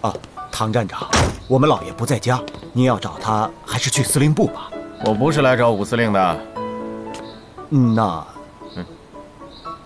唐站长，我们老爷不在家，您要找他，还是去司令部吧。 我不是来找武司令的。 那